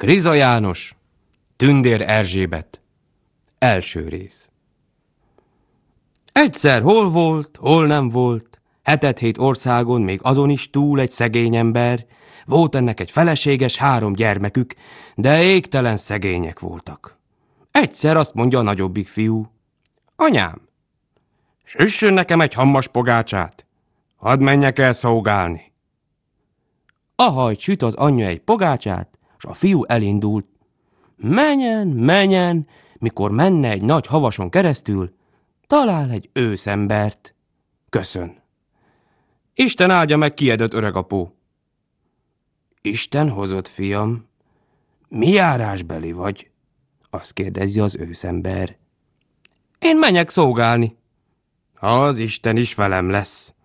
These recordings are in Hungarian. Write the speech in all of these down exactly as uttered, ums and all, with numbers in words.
Kriza János, Tündér Erzsébet. Első rész. Egyszer hol volt, hol nem volt, hetet-hét országon, még azon is túl egy szegény ember. Volt ennek egy feleséges, három gyermekük, de égtelen szegények voltak. Egyszer azt mondja a nagyobbik fiú: anyám, süssön nekem egy hammas pogácsát, hadd menjek el szolgálni. Ahajt süt az anyja egy pogácsát, s a fiú elindult. Menjen, menjen, mikor menne egy nagy havason keresztül, talál egy őszembert. Köszön. Isten áldja meg, kiedött öregapó. Isten hozott, fiam. Mi járásbeli vagy? Azt kérdezi az őszember. Én menjek szolgálni. Az Isten is velem lesz.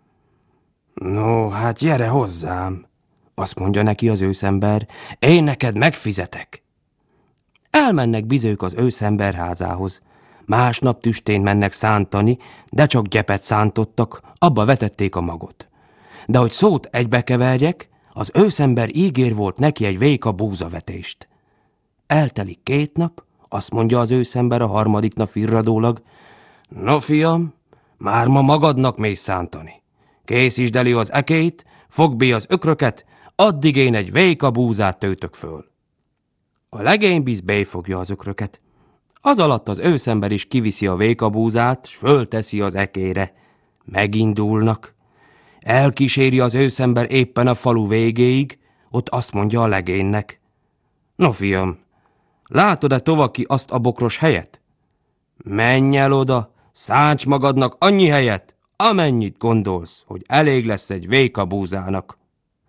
No, hát gyere hozzám, azt mondja neki az őszember, én neked megfizetek. Elmennek bizonyok az őszember házához. Másnap tüstén mennek szántani, de csak gyepet szántottak, abba vetették a magot. De hogy szót egybekeverjek, az őszember ígér volt neki egy véka búzavetést. Eltelik két nap, azt mondja az őszember a harmadik nap virradólag: no, fiam, már ma magadnak mész szántani. Készítsd elő az ekét, fogd be az ökröket, addig én egy véka búzát töltök föl. A legénybiz béfogja az ökröket. Az alatt az őszember is kiviszi a véka búzát, s fölteszi az ekére. Megindulnak. Elkíséri az őszember éppen a falu végéig, ott azt mondja a legénynek: no, fiam, látod-e tovaki azt a bokros helyet? Menj el oda, szánts magadnak annyi helyet, amennyit gondolsz, hogy elég lesz egy véka búzának.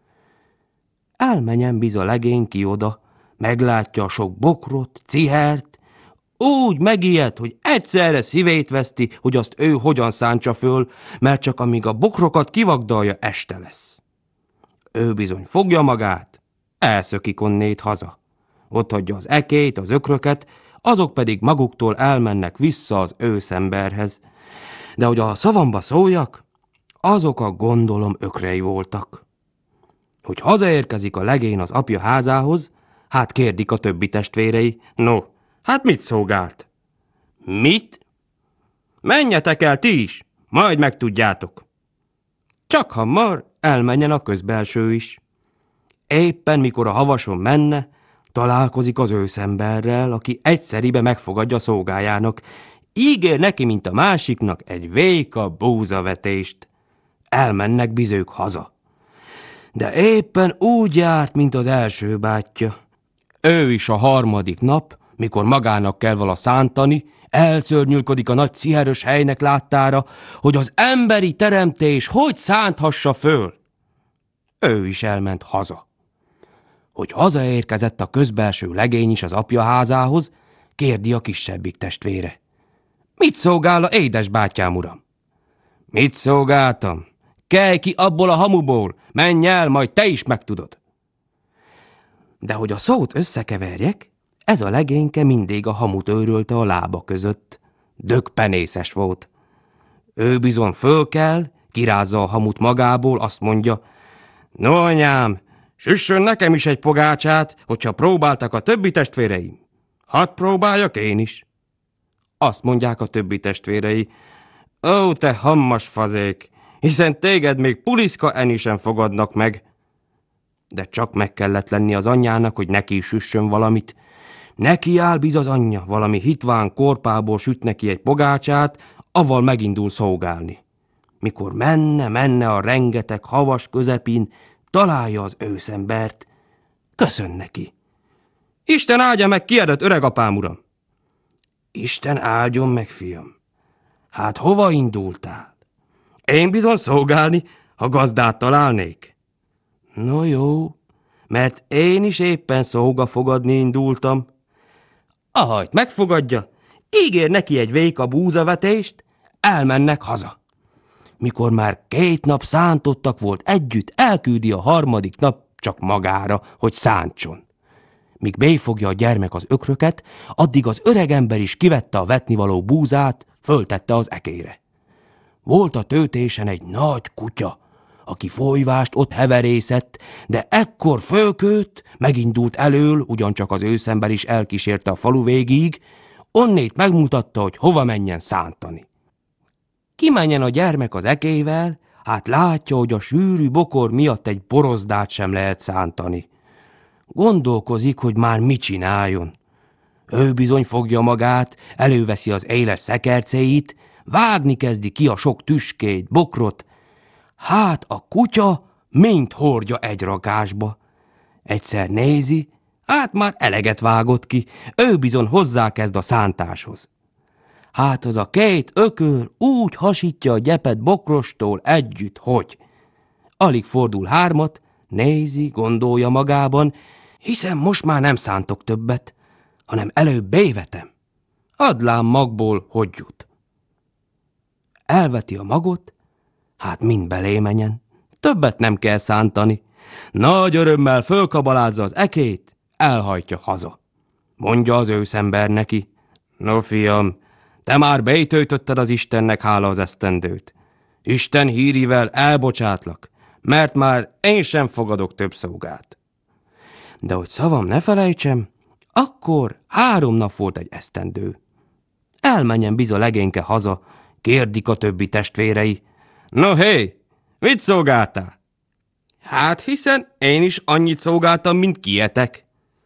Elmenjen biz a legény ki oda, meglátja a sok bokrot, cihert, úgy megijed, hogy egyszerre szívét veszti, hogy azt ő hogyan szántsa föl, mert csak amíg a bokrokat kivagdalja, este lesz. Ő bizony fogja magát, elszökik onnét haza. Ott hagyja az ekét, az ökröket, azok pedig maguktól elmennek vissza az őszemberhez. De hogy a szavamba szóljak, azok a gondolom ökrei voltak. Hogy hazaérkezik a legény az apja házához, hát kérdik a többi testvérei: no, hát mit szolgált? Mit? Menjetek el ti is, majd megtudjátok. Csak hamar elmenjen a közbelső is. Éppen mikor a havason menne, találkozik az őszemberrel, aki egyszeribe megfogadja szolgájának. Ígér neki, mint a másiknak, egy véka búzavetést. Elmennek bizők haza. De éppen úgy járt, mint az első bátyja. Ő is a harmadik nap, mikor magának kell vala szántani, elszörnyülködik a nagy ciherös helynek láttára, hogy az emberi teremtés hogy szánthassa föl. Ő is elment haza. Hogy hazaérkezett a közbelső legény is az apja házához, kérdi a kisebbik testvére: mit szolgál a édes bátyám, uram? Mit szolgáltam? Kelj ki abból a hamuból, menj el, majd te is megtudod. De hogy a szót összekeverjek, ez a legényke mindig a hamut őrölte a lába között. Dögpenészes volt. Ő bizony föl kell, kirázza a hamut magából, azt mondja: no, anyám, süssön nekem is egy pogácsát, hogyha próbáltak a többi testvéreim. Hadd próbáljak én is. Azt mondják a többi testvérei: ó, te hammas fazék, hiszen téged még puliszka enni sem fogadnak meg. De csak meg kellett lenni az anyjának, hogy neki is süssön valamit. Neki áll biz az anyja, valami hitván korpából süt neki egy pogácsát, avval megindul szolgálni. Mikor menne, menne a rengeteg havas közepin, találja az őszembert. Köszön neki. Isten áldja meg, kiedett öregapám, uram. Isten áldjon meg, fiam. Hát hova indultál? Én bizony szolgálni, ha gazdát találnék. No jó, mert én is éppen szolga fogadni indultam. Ahajt megfogadja, ígér neki egy véka búzavetést, elmennek haza. Mikor már két nap szántottak volt együtt, elküldi a harmadik nap csak magára, hogy szántson. Míg béfogja a gyermek az ökröket, addig az öregember is kivette a vetnivaló búzát, föltette az ekére. Volt a töltésen egy nagy kutya, aki folyvást ott heverészett, de ekkor fölkőtt, megindult elől, ugyancsak az őszember is elkísérte a falu végig, onnét megmutatta, hogy hova menjen szántani. Kimenjen a gyermek az ekével, hát látja, hogy a sűrű bokor miatt egy borozdát sem lehet szántani. Gondolkozik, hogy már mit csináljon. Ő bizony fogja magát, előveszi az éles szekercéit, vágni kezdi ki a sok tüskét, bokrot. Hát a kutya mind hordja egy rakásba. Egyszer nézi, hát már eleget vágott ki, ő bizony hozzákezd a szántáshoz. Hát az a két ökör úgy hasítja a gyepet bokrostól együtt, hogy alig fordul hármat, nézi, gondolja magában, hiszen most már nem szántok többet, hanem előbb bévetem. Add lám magból, hogy jut. Elveti a magot, hát mind belé menjen, többet nem kell szántani. Nagy örömmel fölkabalázza az ekét, elhajtja haza. Mondja az őszember neki: no fiam, te már bejtöltötted az Istennek hála az esztendőt. Isten hírivel elbocsátlak, mert már én sem fogadok több szolgát. De hogy szavam ne felejtsem, akkor három nap volt egy esztendő. Elmenjen biza legényke haza, kérdik a többi testvérei. No hé, mit szolgáltál? Hát hiszen én is annyit szolgáltam, mint kietek.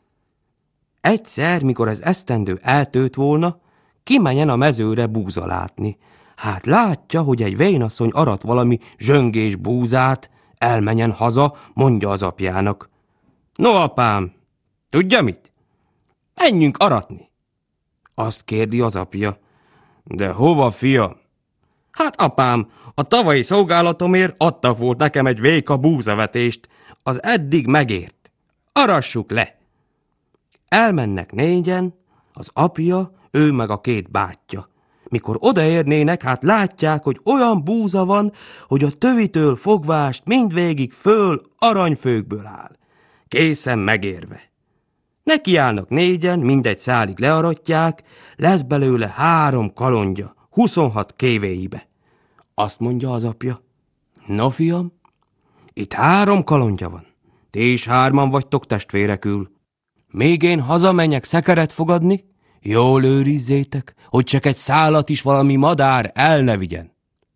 Egyszer, mikor az esztendő eltőtt volna, kimenjen a mezőre búza látni. Hát látja, hogy egy vénasszony arat valami zsöngés búzát, elmenjen haza, mondja az apjának. No apám, tudja mit? Menjünk aratni. Azt kérdi az apja. De hova, fiam? Hát apám, a tavalyi szolgálatomért adtak volt nekem egy véka búzavetést, az eddig megért. Arassuk le. Elmennek négyen, az apja, ő meg a két bátyja. Mikor odaérnének, hát látják, hogy olyan búza van, hogy a tövitől fogvást mindvégig föl aranyfőkből áll. Készen megérve. Nekiállnak négyen, mindegy szálig learatják, lesz belőle három kalondja, huszonhat kévéibe. Azt mondja az apja: no fiam, itt három kalondja van, ti is hárman vagytok testvérekül. Még én hazamenjek szekeret fogadni, jól őrizzétek, hogy csak egy szálat is valami madár el ne vigyen.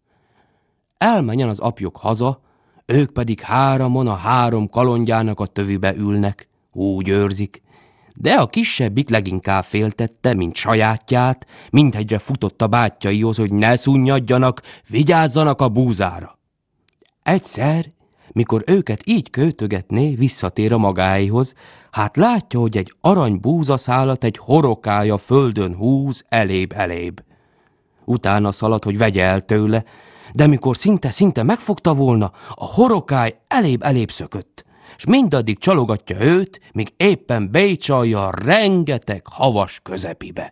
Elmenjen az apjuk haza, ők pedig háramon a három kalondjának a tövibe ülnek, úgy őrzik. De a kisebbik leginkább féltette, mint sajátját, mindegyre futott a bátyjaihoz, hogy ne szunnyadjanak, vigyázzanak a búzára. Egyszer, mikor őket így költögetné, visszatér a magáéhoz, hát látja, hogy egy arany búzaszálat egy horokája földön húz elébb-elébb. Utána szalad, hogy vegye el tőle, de mikor szinte-szinte megfogta volna, a horokály elébb-elébb szökött, és mindaddig csalogatja őt, míg éppen bécsalja a rengeteg havas közepibe.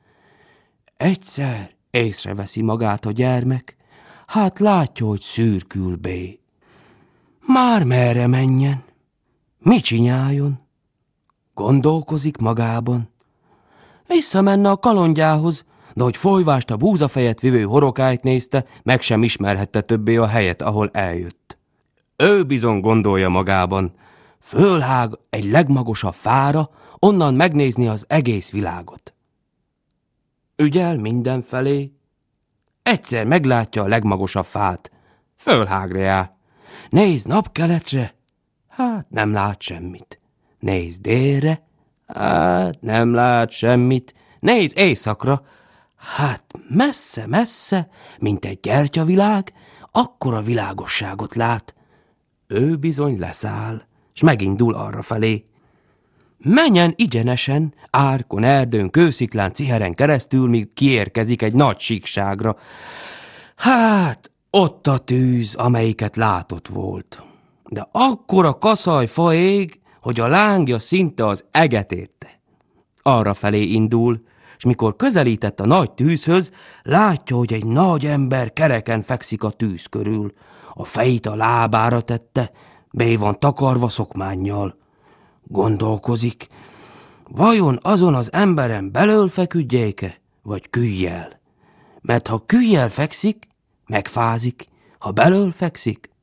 Egyszer észreveszi magát a gyermek, hát látja, hogy szürkül bé. Már merre menjen? Mit csináljon? Gondolkozik magában. Visszamenne a kalondjához, de hogy folyvást a búzafejet vivő horokályt nézte, meg sem ismerhette többé a helyet, ahol eljött. Ő bizony gondolja magában, fölhág egy legmagosabb fára, onnan megnézni az egész világot. Ügyel mindenfelé, egyszer meglátja a legmagosabb fát, fölhág rá. Néz napkeletre, hát nem lát semmit. Néz délre, hát nem lát semmit. Néz északra, hát messze-messze, mint egy gyertyavilág, akkora világosságot lát. Ő bizony leszáll, s megindul arrafelé. Menjen igyenesen, árkon, erdőn, kősziklán, ciheren keresztül, míg kiérkezik egy nagy síkságra. Hát, ott a tűz, amelyiket látott volt. De akkora kaszajfa ég, hogy a lángja szinte az eget érte. Arrafelé indul, és mikor közelített a nagy tűzhöz, látja, hogy egy nagy ember kereken fekszik a tűz körül. A fejét a lábára tette, bé van takarva szokmánnyal. Gondolkozik, vajon azon az emberen belől feküdjéke, vagy küllyel? Mert ha küllyel fekszik, megfázik, ha belől fekszik,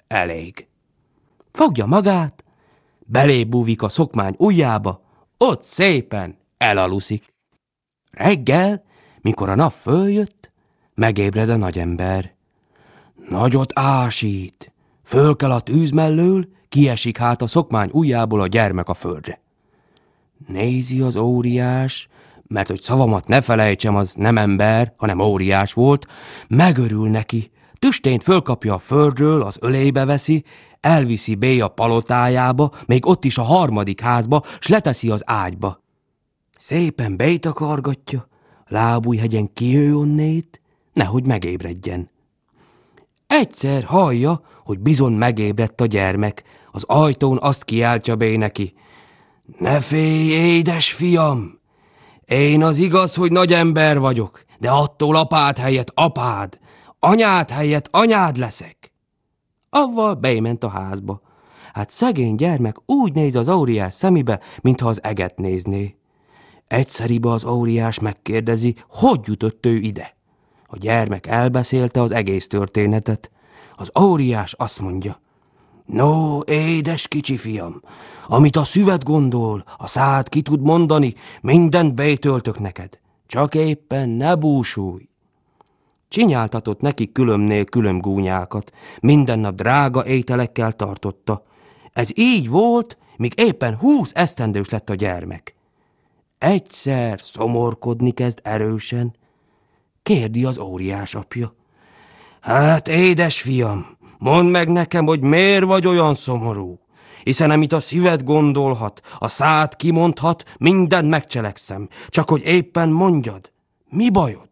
elég. Fogja magát, belébúvik a szokmány ujjába, ott szépen elaluszik. Reggel, mikor a nap följött, megébred a nagyember. Nagyot ásít, föl kell a tűz mellől, kiesik hát a szokmány ujjából a gyermek a földre. Nézi az óriás, mert hogy szavamat ne felejtsem, az nem ember, hanem óriás volt, megörül neki, tüstént fölkapja a földről, az ölébe veszi, elviszi Béja palotájába, még ott is a harmadik házba, s leteszi az ágyba. Szépen bejtakargatja, lábújhegyen kijő onnét, nehogy megébredjen. Egyszer hallja, hogy bizony megébredt a gyermek, az ajtón azt kiáltja Bé neki: ne félj, édes fiam! Én az igaz, hogy nagy ember vagyok, de attól apád helyett apád, anyád helyett anyád leszek. Avval bejment a házba. Hát szegény gyermek úgy néz az óriás szemébe, mintha az eget nézné. Egyszeribe az óriás megkérdezi, hogy jutott ő ide. A gyermek elbeszélte az egész történetet. Az óriás azt mondja: no, édes kicsi fiam, amit a szíved gondol, a szád ki tud mondani, mindent bejtöltök neked. Csak éppen ne búsulj. Csinyáltatott neki különbnél külön gúnyákat, minden nap drága ételekkel tartotta. Ez így volt, míg éppen húsz esztendős lett a gyermek. Egyszer szomorkodni kezd erősen. Kérdi az óriás apja: hát, édes fiam, mondd meg nekem, hogy miért vagy olyan szomorú, hiszen amit a szíved gondolhat, a szád kimondhat, mindent megcselekszem, csak hogy éppen mondjad, mi bajod?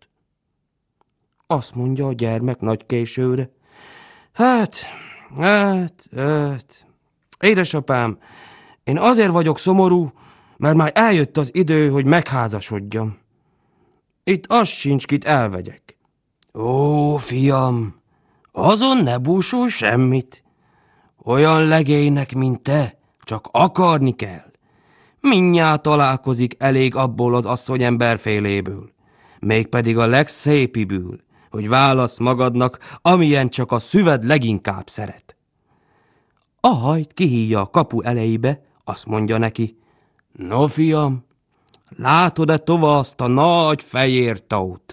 Azt mondja a gyermek nagy későre: hát, hát, hát, édesapám, én azért vagyok szomorú, mert már eljött az idő, hogy megházasodjam. Itt az sincs, kit elvegyek. Ó, fiam, azon ne búsulj semmit. Olyan legénynek, mint te, csak akarni kell. Mindnyárt találkozik elég abból az asszonyemberféléből, mégpedig a legszépiből, hogy válasz magadnak, amilyen csak a szíved leginkább szeret. A hajt kihívja a kapu elejébe, azt mondja neki: no, fiam, látod-e tova azt a nagy fehér tót?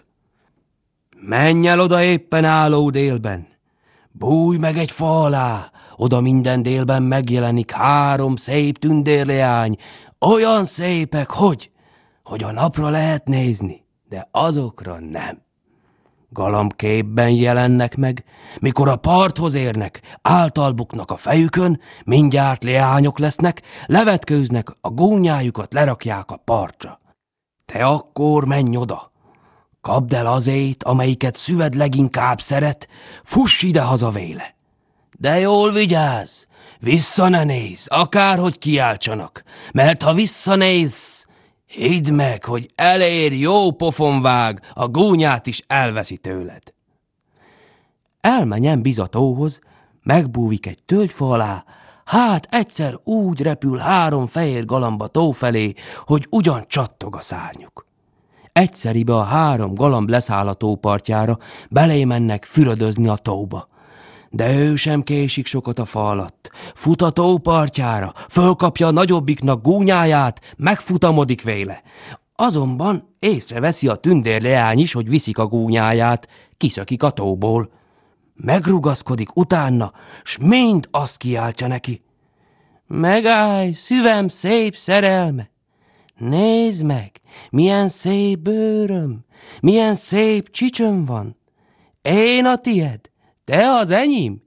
Menj el oda éppen álló délben, bújj meg egy fa alá, oda minden délben megjelenik három szép tündérleány, olyan szépek, hogy, hogy a napra lehet nézni, de azokra nem. Galambképben jelennek meg, mikor a parthoz érnek, által buknak a fejükön, mindjárt leányok lesznek, levetkőznek, a gúnyájukat lerakják a partra. Te akkor menj oda, kapd el azét, amelyiket szíved leginkább szeret, fuss ide-haza véle. De jól vigyázz, vissza ne nézz, akárhogy kiáltsanak, mert ha visszanézz, hidd meg, hogy elér, jó pofon vág, a gúnyát is elveszi tőled. Elmenjen bizatóhoz, megbúvik egy tölgyfa alá, hát egyszer úgy repül három fehér galamb a tó felé, hogy ugyan csattog a szárnyuk. Egyszeribe a három galamb leszáll a tópartjára, belé mennek fürödözni a tóba. De ő sem késik sokat a fa alatt. Fut a tó partjára, fölkapja a nagyobbiknak gúnyáját, megfutamodik véle. Azonban észreveszi a tündérleány is, hogy viszik a gúnyáját, kiszökik a tóból. Megrugaszkodik utána, s mind azt kiáltja neki: megállj, szívem szép szerelme! Nézd meg, milyen szép bőröm, milyen szép csicsöm van! Én a tied, te az enyém?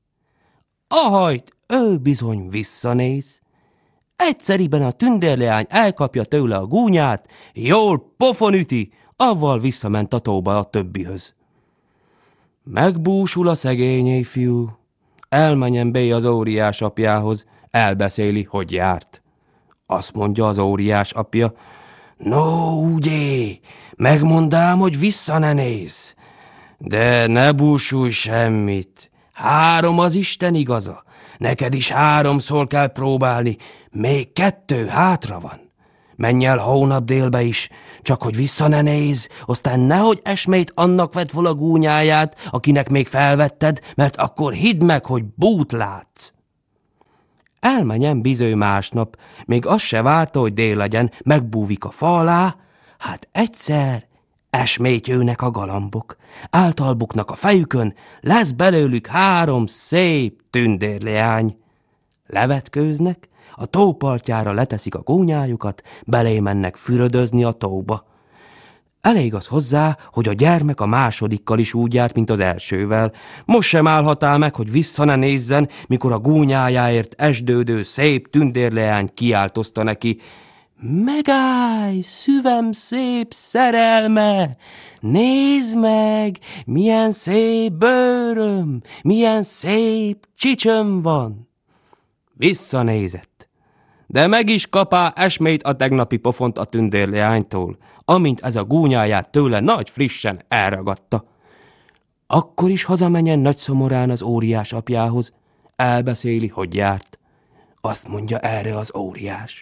Ahajt, ő bizony visszanéz. Egyszeriben a tündérleány elkapja tőle a gúnyát, jól pofon üti, avval visszament a tóba a többihöz. Megbúsul a szegény éjfiú, elmenjen Bé az óriás apjához, elbeszéli, hogy járt. Azt mondja az óriás apja: no, ugye, megmondám, hogy vissza ne nézz. De ne búsulj semmit, három az Isten igaza, neked is háromszor kell próbálni, még kettő hátra van. Menj el hónap délbe is, csak hogy vissza ne néz, aztán nehogy esmét annak vedd fel a gúnyáját, akinek még felvetted, mert akkor hidd meg, hogy bút látsz. Elmenjen bizony másnap, még az se várta, hogy dél legyen, megbúvik a fa alá, hát egyszer esmét jönnek a galambok, által buknak a fejükön, lesz belőlük három szép tündérleány. Levetkőznek, a tó partjára leteszik a gúnyájukat, belé mennek fürödözni a tóba. Elég az hozzá, hogy a gyermek a másodikkal is úgy járt, mint az elsővel. Most sem állhatál meg, hogy vissza ne nézzen, mikor a gúnyájáért esdődő szép tündérleány kiáltozta neki: megállj, szívem szép szerelme, nézd meg, milyen szép bőröm, milyen szép csicsöm van. Visszanézett, de meg is kapá esmét a tegnapi pofont a tündérleánytól, amint ez a gúnyáját tőle nagy frissen elragadta. Akkor is hazamenjen nagy szomorán az óriás apjához, elbeszéli, hogy járt. Azt mondja erre az óriás: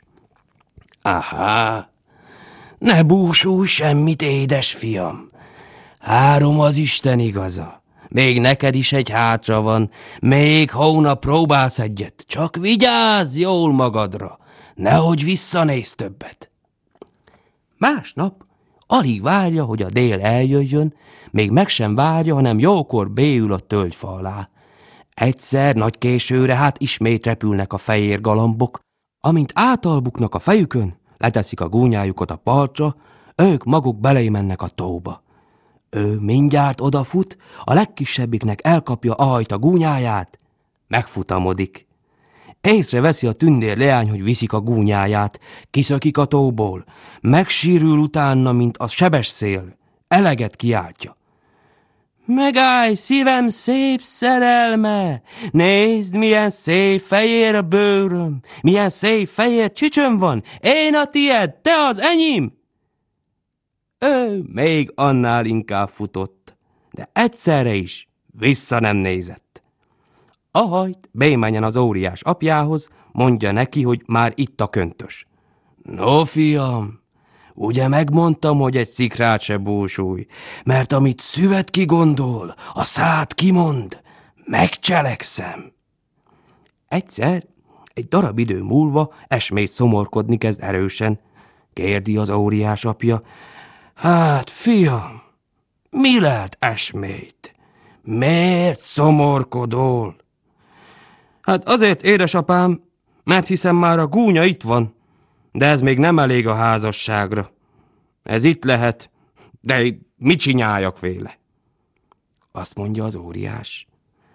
aha, ne búsulj semmit, édes fiam, három az Isten igaza. Még neked is egy hátra van, még hónap próbálsz egyet, csak vigyázz jól magadra, nehogy visszanézz többet. Másnap alig várja, hogy a dél eljöjjön, még meg sem várja, hanem jókor béül a tölgyfa alá. Egyszer nagy későre hát ismét repülnek a fehér galambok, amint átalbuknak a fejükön, leteszik a gúnyájukat a partra, ők maguk belé mennek a tóba. Ő mindjárt odafut, a legkisebbiknek elkapja ahajt a gúnyáját, megfutamodik. Észreveszi a tündérleány, hogy viszik a gúnyáját, kiszökik a tóból, megsírül utána, mint a sebes szél, eleget kiáltja: megállj, szívem szép szerelme, nézd, milyen szép fehér a bőröm, milyen szép fehér csicsöm van, én a tied, te az enyém. Ő még annál inkább futott, de egyszerre is vissza nem nézett. Ahajt bémenjen az óriás apjához, mondja neki, hogy már itt a köntös. No, fiam, ugye megmondtam, hogy egy szikrát se búsulj, mert amit szüvet kigondol, a szád kimond, megcselekszem. Egyszer, egy darab idő múlva esmét szomorkodni kezd erősen. Kérdi az óriás apja: hát, fiam, mi lehet esmét? Miért szomorkodol? Hát azért, édesapám, mert hiszem már a gúnya itt van, de ez még nem elég a házasságra. Ez itt lehet, de mit csináljak véle? Azt mondja az óriás: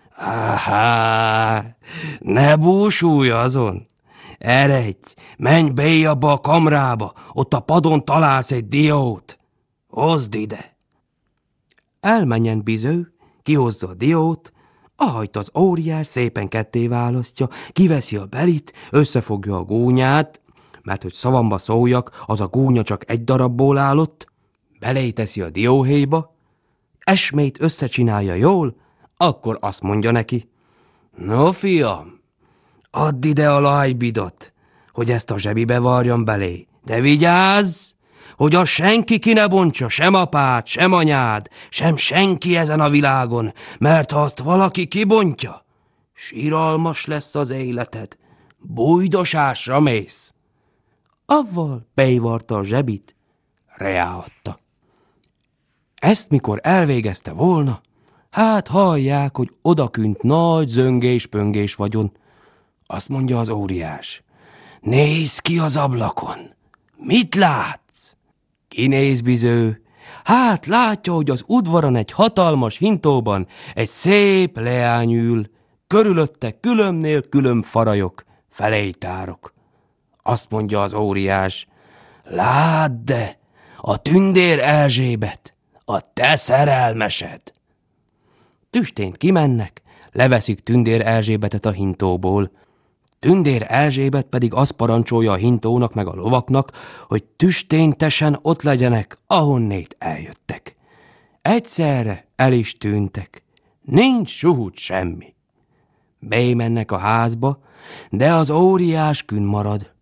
áhá, ne búsulj azon, eredj, menj be abba a kamrába, ott a padon találsz egy diót, hozd ide. Elmenjen biző, kihozza a diót, ahajt az óriás szépen ketté választja, kiveszi a belit, összefogja a gúnyát, mert hogy szavamba szóljak, az a gúnya csak egy darabból állott, beléteszi a dióhéjba, esmét összecsinálja jól, akkor azt mondja neki: no, fiam, add ide a lajbidot, hogy ezt a zsebibe varjam belé, de vigyázz, hogy a senki ki ne bontsa, sem apád, sem anyád, sem senki ezen a világon, mert ha azt valaki kibontja, síralmas lesz az életed, bújdosásra mész. Avval beivarta a zsebit, reáadta. Ezt mikor elvégezte volna, hát hallják, hogy odakünt nagy zöngés-pöngés vagyon. Azt mondja az óriás: nézz ki az ablakon, mit látsz? Kinéz biző, hát látja, hogy az udvaron egy hatalmas hintóban egy szép leány ül, körülötte különnél külön farajok, felejtárok. Azt mondja az óriás: ládd de, a tündér Erzsébet, a te szerelmesed. Tüstént kimennek, leveszik tündér Erzsébetet a hintóból. Tündér Erzsébet pedig azt parancsolja a hintónak meg a lovaknak, hogy tüsténtesen ott legyenek, ahonnét eljöttek. Egyszerre el is tűntek, nincs suhut semmi. Bémennek a házba, de az óriás künn marad.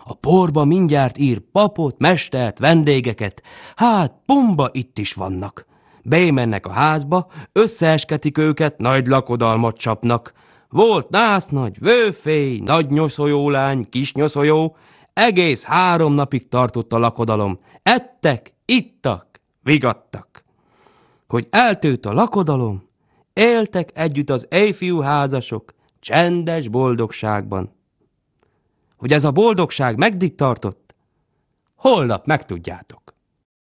A porba mindjárt ír papot, mestert, vendégeket, hát pumba itt is vannak. Bemennek a házba, összeesketik őket, nagy lakodalmat csapnak. Volt násznagy, vőfély, nagy nyoszoljólány, kis nyoszólyó, egész három napig tartott a lakodalom. Ettek, ittak, vigadtak. Hogy eltűnt a lakodalom, éltek együtt az éjfiú házasok, csendes boldogságban. Hogy ez a boldogság meddig tartott, holnap megtudjátok.